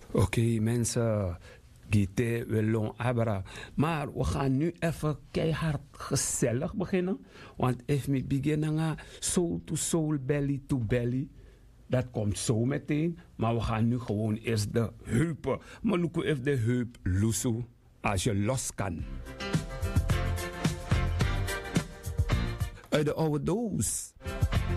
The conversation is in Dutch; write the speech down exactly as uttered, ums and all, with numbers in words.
Oké, okay, mensen. Gite, Welon, Abra. Maar we gaan nu even keihard gezellig beginnen. Want if we beginnen soul to soul, belly to belly. Dat komt zo meteen. Maar we gaan nu gewoon eerst de heupen. Maar look even de heup loesoe. Als je los kan. Uit de oude doos.